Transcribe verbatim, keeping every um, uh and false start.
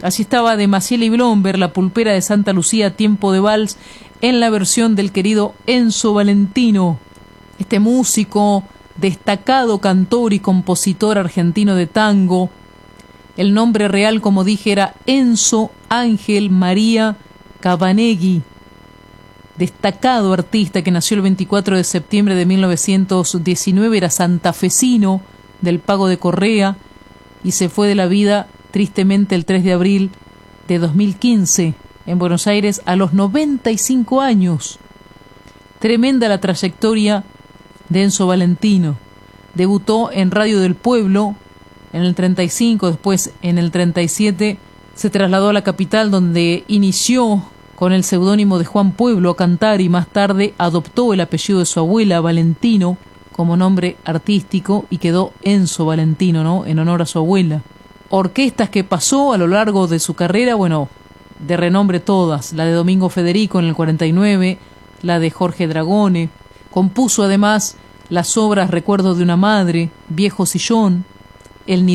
Así estaba de Maciel y Blomberg, La pulpera de Santa Lucía, Tiempo de Vals, en la versión del querido Enzo Valentino. Este músico, destacado cantor y compositor argentino de tango. El nombre real, como dije, era Enzo Ángel María Cabanegui. Destacado artista que nació el veinticuatro de septiembre de mil novecientos diecinueve, era santafesino del Pago de Correa y se fue de la vida tristemente el tres de abril de dos mil quince en Buenos Aires a los noventa y cinco años. Tremenda la trayectoria de Enzo Valentino. Debutó en Radio del Pueblo en el treinta y cinco, después en el treinta y siete se trasladó a la capital, donde inició con el seudónimo de Juan Pueblo a cantar y más tarde adoptó el apellido de su abuela, Valentino, como nombre artístico y quedó Enzo Valentino, ¿no?, en honor a su abuela. Orquestas que pasó a lo largo de su carrera, bueno, de renombre todas, la de Domingo Federico en el cuarenta y nueve, la de Jorge Dragone. Compuso además las obras Recuerdo de una madre, Viejo Sillón, El